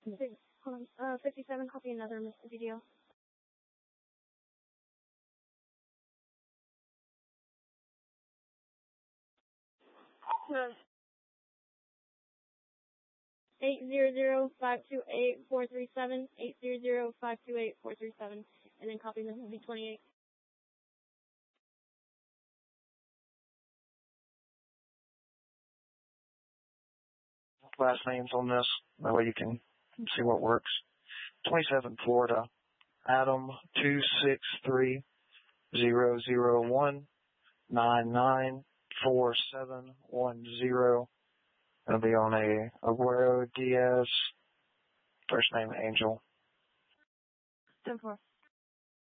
Hold on. 57, copy another video. Uh, 800-528-437, 800-528-437, and then copy the V28. Last names on this, that way you can see what works. 27 Florida, Adam 263-001-994710. It'll be on a Aguero Diaz, first name Angel. 10-4.